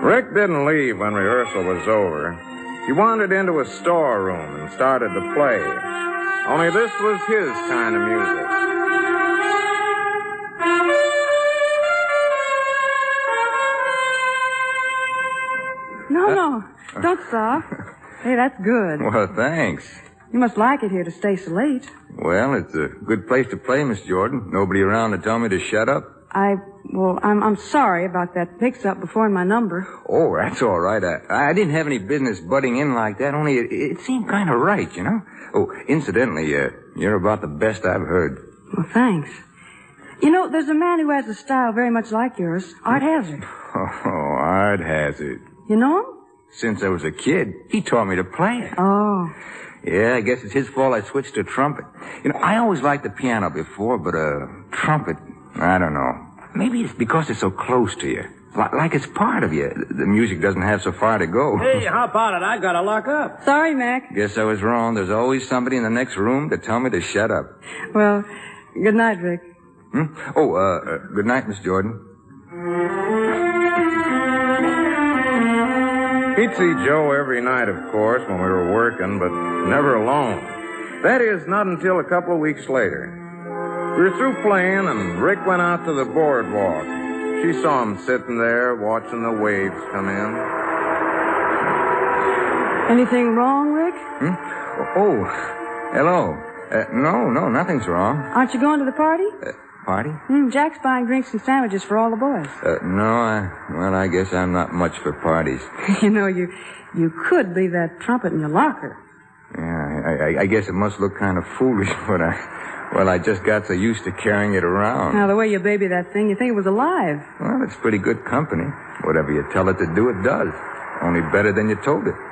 Rick didn't leave when rehearsal was over. He wandered into a storeroom and started to play. Only this was his kind of music. No. Don't stop. Hey, that's good. Well, thanks. You must like it here to stay so late. Well, it's a good place to play, Miss Jordan. Nobody around to tell me to shut up. I'm sorry about that mix-up before in my number. Oh, that's all right. I didn't have any business butting in like that, only it seemed kind of right, you know? Oh, incidentally, you're about the best I've heard. Well, thanks. You know, there's a man who has a style very much like yours, Art Hazard. Oh, Art Hazard. You know him? Since I was a kid, he taught me to play it. Oh. Yeah, I guess it's his fault I switched to trumpet. You know, I always liked the piano before, but trumpet, I don't know. Maybe it's because it's so close to you. Like it's part of you. The music doesn't have so far to go. Hey, how about it? I gotta lock up. Sorry, Mac. Guess I was wrong. There's always somebody in the next room to tell me to shut up. Well, good night, Rick. Oh, good night, Miss Jordan. He'd see Joe every night, of course, when we were working, but never alone. That is, not until a couple of weeks later. We were through playing, and Rick went out to the boardwalk. She saw him sitting there, watching the waves come in. Anything wrong, Rick? Oh, hello. No, nothing's wrong. Aren't you going to the party? Party? Jack's buying drinks and sandwiches for all the boys. No, I guess I'm not much for parties. You know, you could leave that trumpet in your locker. Yeah, I guess it must look kind of foolish, but I just got so used to carrying it around. Now, the way you baby that thing, you think it was alive. Well, it's pretty good company. Whatever you tell it to do, it does. Only better than you told it.